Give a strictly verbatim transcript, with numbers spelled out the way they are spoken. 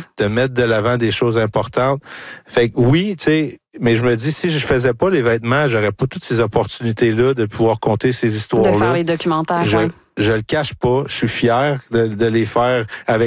de mettre de l'avant des choses importantes. Fait que oui, tu sais, mais je me dis, si je faisais pas les vêtements, j'aurais pas toutes ces opportunités-là de pouvoir compter ces histoires-là. De faire les documentaires, je, ouais. je le cache pas, je suis fier de, de les faire avec